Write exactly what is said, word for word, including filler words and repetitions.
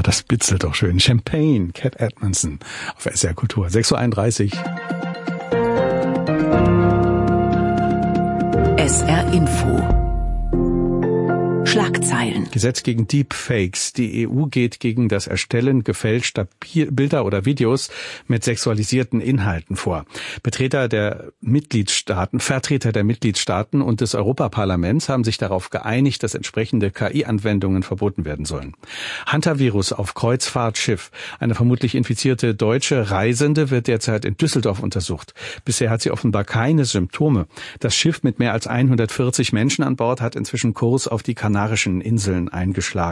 Na, das bitzelt doch schön. Champagne, Cat Edmondson auf S R Kultur. sechs Uhr einunddreißig. S R Info. Schlagzeilen. Gesetz gegen Deepfakes. Die E U geht gegen das Erstellen gefälschter Bilder oder Videos mit sexualisierten Inhalten vor. Vertreter der Mitgliedstaaten, Vertreter der Mitgliedstaaten und des Europaparlaments haben sich darauf geeinigt, dass entsprechende K I-Anwendungen verboten werden sollen. Hantavirus auf Kreuzfahrtschiff. Eine vermutlich infizierte deutsche Reisende wird derzeit in Düsseldorf untersucht. Bisher hat sie offenbar keine Symptome. Das Schiff mit mehr als hundertvierzig Menschen an Bord hat inzwischen Kurs auf die Kanarischen Inseln eingeschlagen.